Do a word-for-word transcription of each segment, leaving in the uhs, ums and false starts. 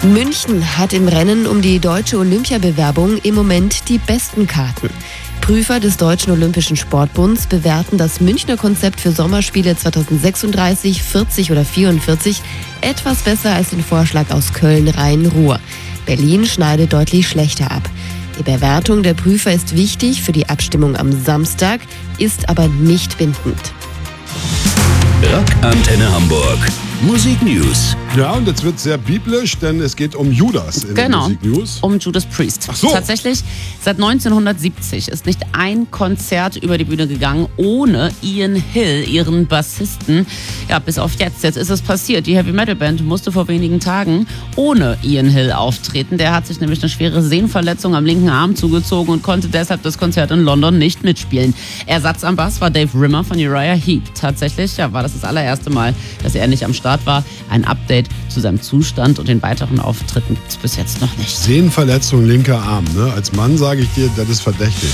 München hat im Rennen um die deutsche Olympiabewerbung im Moment die besten Karten. Prüfer des Deutschen Olympischen Sportbunds bewerten das Münchner Konzept für Sommerspiele zweitausendsechsunddreißig, vierzig oder vierundvierzig etwas besser als den Vorschlag aus Köln, Rhein-Ruhr. Berlin schneidet deutlich schlechter ab. Die Bewertung der Prüfer ist wichtig für die Abstimmung am Samstag, ist aber nicht bindend. Rockantenne Hamburg. Musik News. Ja, und jetzt wird sehr biblisch, denn es geht um Judas in genau, der Musik News. Um Judas Priest. Ach so. Tatsächlich, seit neunzehnhundertsiebzig ist nicht ein Konzert über die Bühne gegangen ohne Ian Hill, ihren Bassisten. Ja, bis auf jetzt. Jetzt ist es passiert. Die Heavy Metal Band musste vor wenigen Tagen ohne Ian Hill auftreten. Der hat sich nämlich eine schwere Sehnenverletzung am linken Arm zugezogen und konnte deshalb das Konzert in London nicht mitspielen. Ersatz am Bass war Dave Rimmer von Uriah Heep. Tatsächlich, ja, war das das allererste Mal, dass er nicht am Start war. Ein Update zu seinem Zustand und den weiteren Auftritten gibt es bis jetzt noch nicht. Sehnenverletzung, linker Arm. Ne? Als Mann sage ich dir, das ist verdächtig.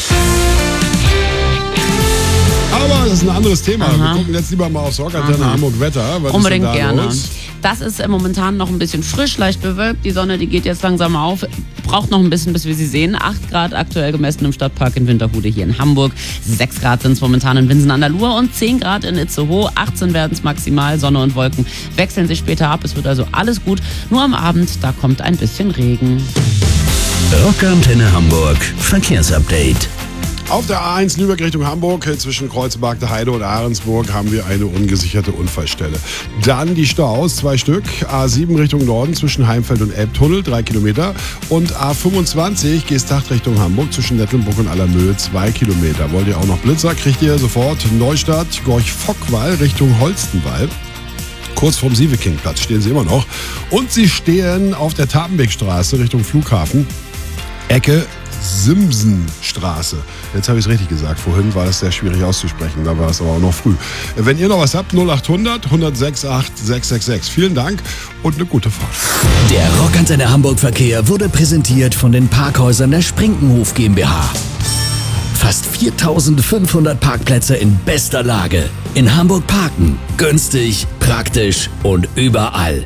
Aber das ist ein anderes Thema. Aha. Wir gucken jetzt lieber mal aufs Rockantenne Hamburg Wetter. Was Unbedingt ist denn da gerne. los? Das ist momentan noch ein bisschen frisch, leicht bewölkt. Die Sonne, die geht jetzt langsam auf. Braucht noch ein bisschen, bis wir sie sehen. acht Grad aktuell gemessen im Stadtpark in Winterhude hier in Hamburg. sechs Grad sind es momentan in Winsen an der Luhr und zehn Grad in Itzehoe. achtzehn werden es maximal. Sonne und Wolken wechseln sich später ab. Es wird also alles gut. Nur am Abend, da kommt ein bisschen Regen. Rockantenne Hamburg. Verkehrsupdate. Auf der A eins Lübeck Richtung Hamburg zwischen Kreuzberg der Heide und Ahrensburg haben wir eine ungesicherte Unfallstelle. Dann die Staus, zwei Stück. A sieben Richtung Norden zwischen Heimfeld und Elbtunnel, drei Kilometer. Und A fünfundzwanzig Geesthacht Richtung Hamburg zwischen Nettelnburg und Allermöhe, zwei Kilometer. Wollt ihr auch noch Blitzer? Kriegt ihr sofort. Neustadt, Gorch-Fockwall Richtung Holstenwall. Kurz vorm Sievekingplatz stehen sie immer noch. Und sie stehen auf der Tapenbeekstraße Richtung Flughafen. Ecke Simsenstraße. Jetzt habe ich es richtig gesagt. Vorhin war das sehr schwierig auszusprechen. Da war es aber auch noch früh. Wenn ihr noch was habt, null acht hundert, hundertsechs acht sechs sechs sechs. Vielen Dank und eine gute Fahrt. Der Rockantenne Hamburg Verkehr wurde präsentiert von den Parkhäusern der Sprinkenhof GmbH. Fast viertausendfünfhundert Parkplätze in bester Lage. In Hamburg parken. Günstig, praktisch und überall.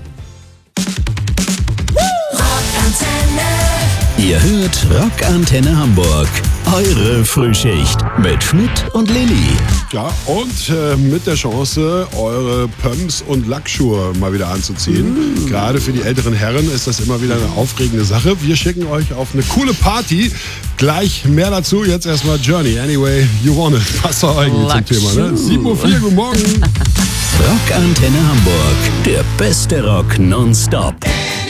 Ihr hört Rockantenne Hamburg. Eure Frühschicht mit Schmidt und Lilly. Ja, und äh, mit der Chance, eure Pumps und Lackschuhe mal wieder anzuziehen. Mm. Gerade für die älteren Herren ist das immer wieder eine aufregende Sache. Wir schicken euch auf eine coole Party. Gleich mehr dazu. Jetzt erstmal Journey. Anyway, you want it. Passt doch eigentlich zum Thema, ne? sieben Uhr vier, guten Morgen. Rockantenne Hamburg. Der beste Rock nonstop.